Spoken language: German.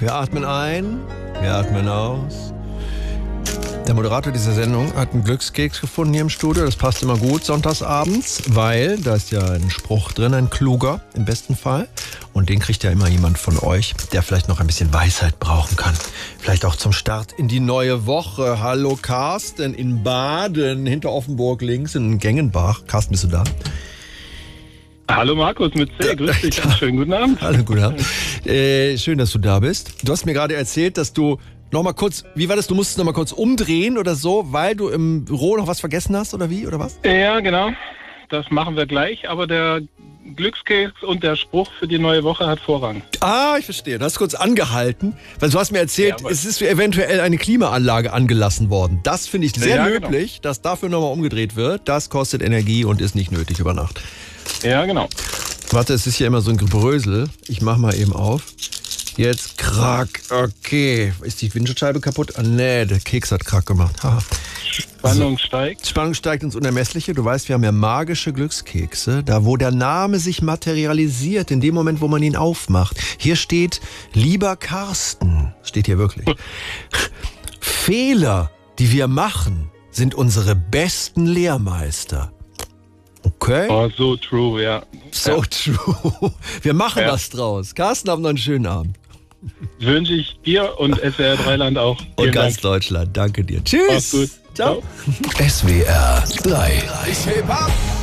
Wir atmen ein, wir atmen aus. Der Moderator dieser Sendung hat einen Glückskeks gefunden hier im Studio. Das passt immer gut sonntagsabends, weil da ist ja ein Spruch drin, ein kluger im besten Fall. Und den kriegt ja immer jemand von euch, der vielleicht noch ein bisschen Weisheit brauchen kann. Vielleicht auch zum Start in die neue Woche. Hallo Carsten in Baden, hinter Offenburg links in Gengenbach. Carsten, bist du da? Hallo Markus mit C, grüß dich, einen schönen guten Abend. Hallo, guten Abend. Schön, dass du da bist. Du hast mir gerade erzählt, dass du noch mal kurz, wie war das, du musstest noch mal kurz umdrehen oder so, weil du im Büro noch was vergessen hast oder wie, oder was? Ja, genau, das machen wir gleich, aber der Glückskeks und der Spruch für die neue Woche hat Vorrang. Ah, ich verstehe, du hast kurz angehalten, weil du hast mir erzählt, Ja, es ist eventuell eine Klimaanlage angelassen worden. Das finde ich sehr Ja, löblich, dass dafür noch mal umgedreht wird. Das kostet Energie und ist nicht nötig über Nacht. Ja, genau. Warte, es ist ja immer so ein Gebrösel. Ich mach mal eben auf. Jetzt krack. Okay. Ist die Windschutzscheibe kaputt? Ah, nee, der Keks hat krack gemacht. Ha. Spannung steigt. Spannung steigt ins Unermessliche. Du weißt, wir haben ja magische Glückskekse. Da, wo der Name sich materialisiert, in dem Moment, wo man ihn aufmacht. Hier steht, lieber Carsten. Steht hier wirklich. Fehler, die wir machen, sind unsere besten Lehrmeister. Okay. Oh, so true, ja. So true. Wir machen was draus. Carsten, hab noch einen schönen Abend. Wünsche ich dir und SWR Dreiland auch. Und Vielen ganz Dank. Deutschland. Danke dir. Tschüss. Mach's gut. Ciao. SWR 3. Hip-Hop.